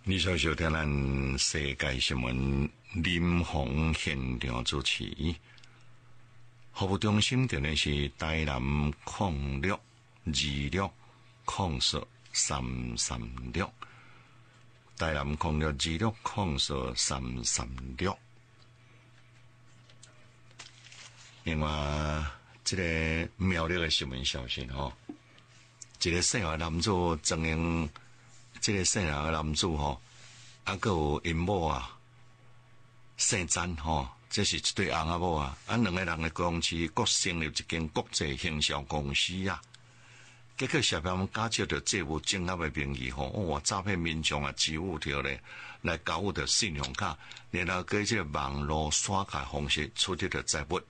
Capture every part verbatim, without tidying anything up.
你所收听咱世界新闻林鸿现场主持，服务中心电话是台南控六二六控四三三六，台南控六二六控四三三六。另外，这个苗栗的新闻消息吼，一个姓的男子曾经。这个姓人的男子吼，啊，还有因某啊，姓詹吼，这是一对翁仔某啊，啊，两个人的公司各成立一间国际行销公司啊。结果下边假借着债务整合的名义吼，哇，诈骗民众啊，支付条咧来交付着信用卡，然后跟这个网络刷卡方式处理着债务。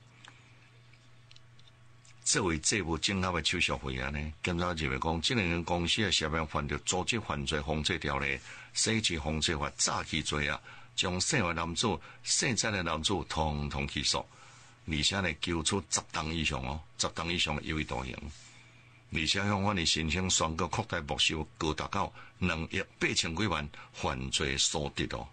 作为债务整合的手续费啊呢，检察认为讲，这两间公司啊，下面犯着组织犯罪防治条例、洗钱防治法诈欺罪啊，将姓的男子、姓詹的男子统统起诉，而且呢，揪出十档以上哦，十档以上的有期徒刑，而且向法院申请宣告扩大没收高达到两亿八千几万犯罪所得哦。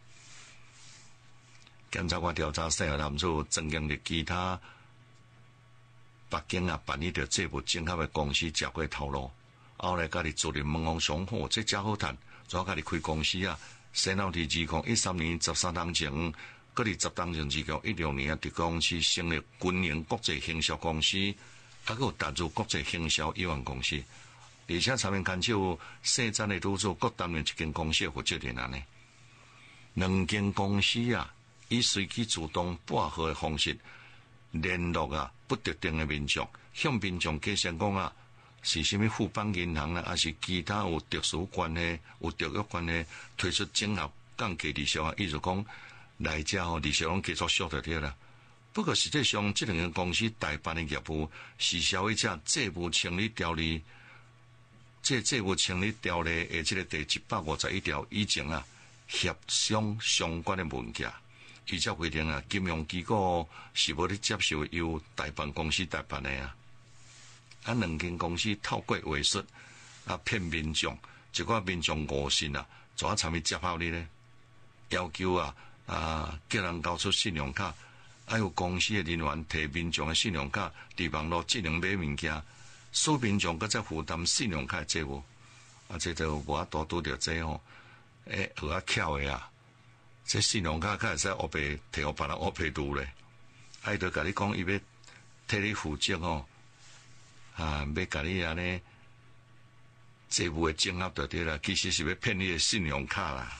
检察官调查姓的男子曾经的其他。北京啊，办理着债务整合的公司接过头路，后来家己做人门风上好，这真好谈。怎家己开公司啊？先后伫二零一三年十三当前，搁伫十当前二零一六年啊，伫公司成立军营国际行销公司，还有踏入国际行销有限公司，而且上面牵手姓詹的女子各担任一间公司的负责人啊呢。两间公司啊，以随机主动拨号的方式。联络啊，不特定的民众，向民众介绍讲啊，是什么富邦银行啊，还是其他有特殊关系、有特约关系推出整合降低利息啊，意思讲来者吼利息拢继续缩就对啦。不过实际上，这两间公司代办的业务是消费者债务清理条例，这债务清理条例的这个第一百五十一条以前啊，协商相关的文件。依照规定啊，金融机构是无咧接受由代办公司代办的啊。啊，两间公司透过话术啊骗民众，结果民众误信啊，怎啊参与接效力呢？要求啊啊叫人交出信用卡，还有公司的人员提民众的信用卡，伫网络智能买物件，使民众搁再负担信用卡的债务。啊，这就无法度拄着这吼，诶，好啊巧的啊！这信用卡开始黑白摕互别人黑白度咧，爱着甲你讲，伊要替你负责吼，啊，要甲你安尼债务的整合就对啦，其实是要骗你的信用卡啦。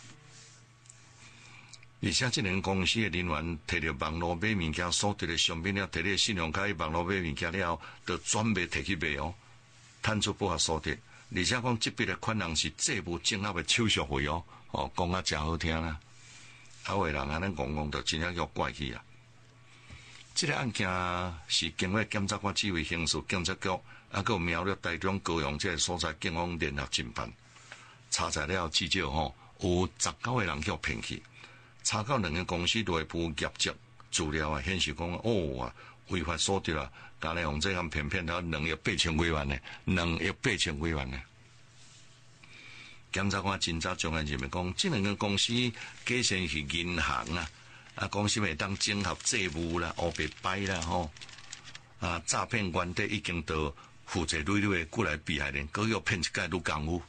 而且这两公司的人员摕着网络买物件所得的商品了，摕你的信用卡去网络买物件了后，就转卖摕去卖哦，赚出不法所得。而且讲这笔的款项是债务整合的手续费哦，哦，讲啊真好听啦。啊，有人安尼戆戆，就真正叫怪气啊！这个案件是经过检察官指挥刑事警察局，啊，佮苗栗台中高雄这个所在警方联合侦办，查材了至少吼有十九个人叫骗去，查到两个公司内部业绩资料啊，显示讲哦啊违法所得啊，刚才用这样骗骗到两亿八千几万呢，两亿八千几万呢。检察官侦查专案认为讲，这两个公司假设是银行啊，啊公司会当整合债务啦、黑白摆啦吼，啊诈骗原底已经到负债累累的过来被害人，佮又骗一届愈功夫，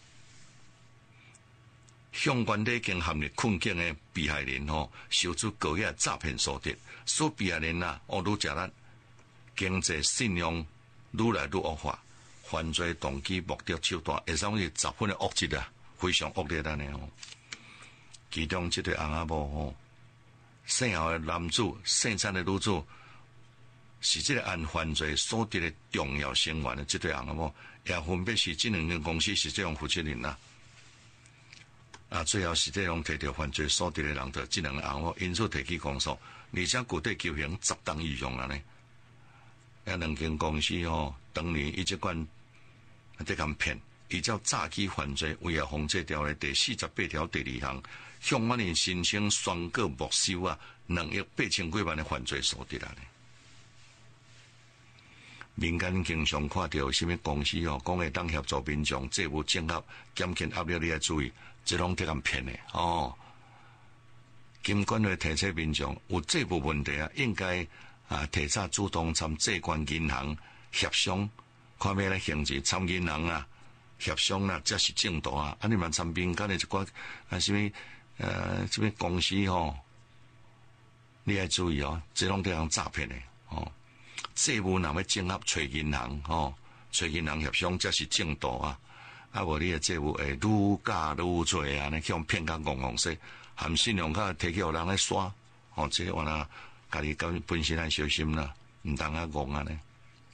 向原底已经陷入困境的被害人吼，收出高额诈骗所得，使被害人啊，哦愈食力，经济信用愈来愈恶化，犯罪动机、目的、手段，会算是十分的恶质啊！非常恶劣的呢吼，其中这对翁仔某吼，姓侯的男子、姓詹的女子，是这个案犯罪所得的重要成员的这对翁仔某，也分别是这两间公司是这样负责人啦。啊，最后是这样摕到犯罪所得的人，就这两个翁仔某因此提起公诉，而且具体求刑十档以上了呢。啊，两间公司吼，当年一直管在咁骗。依照诈欺犯罪危害防治条例第四十八条第二项，向法院申请宣告没收啊两亿八千几万的犯罪所得啦。 民间经常看到什么公司哦，讲会当协助民众债务整合、减轻压力，你要注意，这拢得咁骗的哦。金管会提醒民众有债务问题啊，应该啊提早主动参债权银行协商，看要来行之参银行啊协商啦，才是正道啊。啊，你嘛参民间的一寡啊什么呃什么公司吼、哦，你要注意哦，这拢得样诈骗的哦。债务若要整合，找银行吼，找银行协商才是正道啊！啊，无你诶债务会愈加愈多啊，尼向骗甲戆戆说，含信用卡摕去互人来刷，吼、哦，这我呐，家己甲本身要小心啦，毋通啊戆啊呢。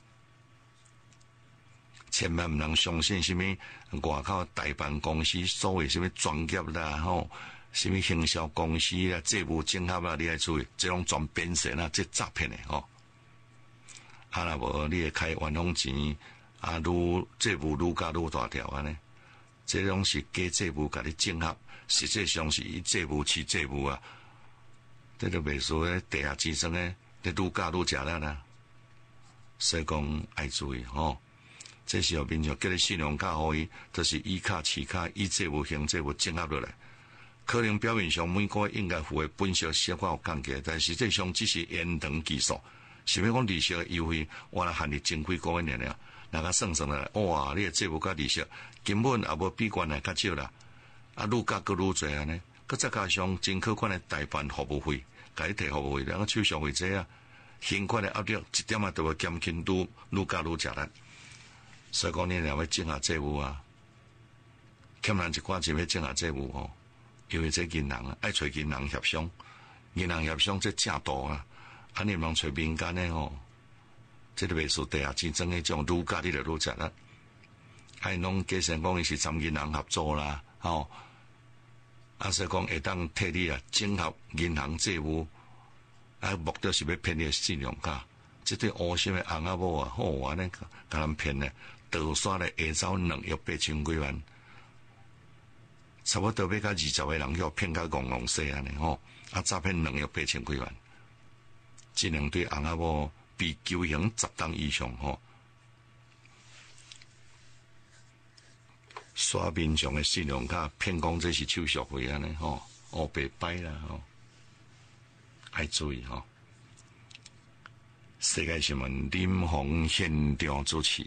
千万毋能相信什么外口大办公司所谓什么专业啦，吼，什么行销公司啦、债务整合啦，你要注意，这种全变成啦，这诈骗的吼。啊，若无你会开冤枉钱，啊，愈债务愈加愈大条安尼，这种是假债务甲你整合，实际上是以债务起债务啊，这都袂说咧地下之争咧，你愈加愈食力啦。所以讲爱注意吼，这时候民众叫你信用卡互伊，就是以卡持卡，以债务行债务整合落来，可能表面上每个月应该付的本息小可有降价，但实际上只是延长期数。是要讲利息的优惠，我来限你前几个月了，那个算算来，哇！你的债务甲利息根本也无比原来较少啦，啊，愈加佫愈侪安尼，佮再加上真可观的代办服务费，甲你提服务费，两个手续费这啊，现款的压力一点啊都会减轻愈愈加愈食力。所以讲你若要整合债务啊，欠人一寡钱要整合债务哦，因为这银行啊爱找银行协商，银行协商这正道啊。啊！你茫找民间的吼，这个袂输地下竞争的这种愈加你就愈食力。还拢加上讲伊是参银行合作啦，吼、哦，啊所以讲会当替你啊整合银行债务，啊目的是要骗你的信用卡，这对乌心的翁仔某啊，好玩呢，甲人骗呢，盗刷咧下走两亿八千几万，差不多要甲二十个人要骗甲戆戆死安尼吼，啊诈骗两亿八千几万。这两对翁仔某被求刑十档以上吼，刷民众的信用卡骗讲这是手续费安尼吼，哦白摆啦吼，爱注意吼。世界新闻林鸿现场主持，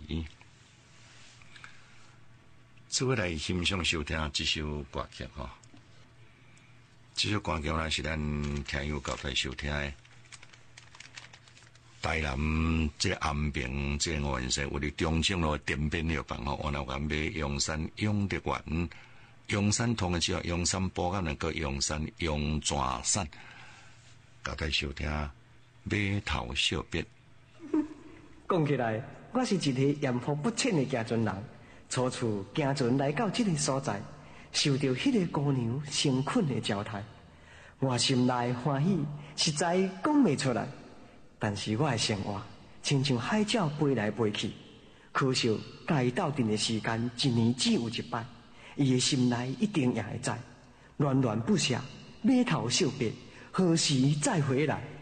这位来欣赏收听这首歌曲吼，这首歌曲呢是咱听友交代收听的。台南这安平这县市，为了中正路电变药房吼，我那湾买阳山永德园、阳山通的只有阳山保险能够阳山阳泉山，交代收听码头小编。 讲起来，我是一个艳福不浅的行船人，初次行船来到这个所在，受到迄个姑娘诚恳的招待，我心内欢喜，实在讲袂出来。但是我的生活亲像海鸟飞来飞去，可惜甲伊斗阵的时间一年只有一摆，伊的心内一定也会知，恋恋不舍，码头小别，何时再回来？